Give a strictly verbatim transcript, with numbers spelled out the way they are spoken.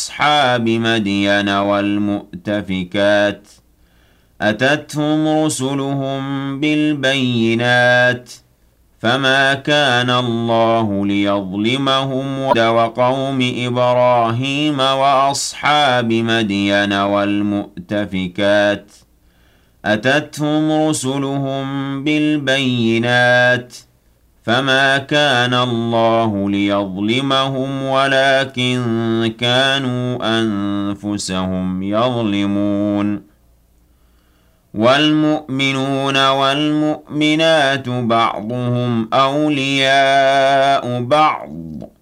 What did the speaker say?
أصحاب مدين والمؤتفكات أتتهم رسلهم بالبينات فما كان الله ليظلمهم وقوم إبراهيم وأصحاب مدين والمؤتفكات أتتهم رسلهم بالبينات فما كان الله ليظلمهم ولكن كانوا أنفسهم يظلمون والمؤمنون والمؤمنات بعضهم أولياء بعض